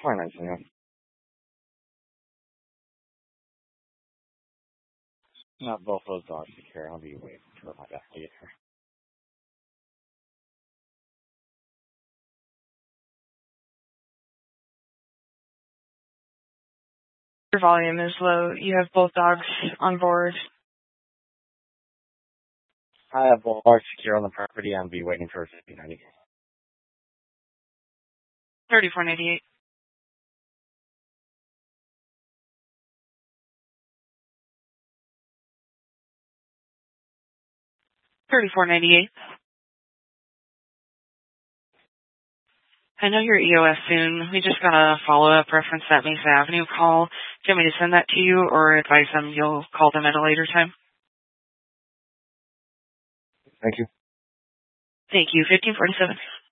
finance, yeah. Not both those dogs secure. I'll be waiting for my best to get here. Your volume is low. You have both dogs on board. I have both dogs secure on the property. I'll be waiting for 1590. 3498. $34.98. I know you're EOS soon. We just got a follow-up reference that Mesa Avenue call. Do you want me to send that to you or advise them you'll call them at a later time? Thank you. Thank you. 1547.